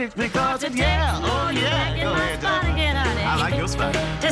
Because it, yeah, oh yeah. Go ahead, Dad. I like your spot.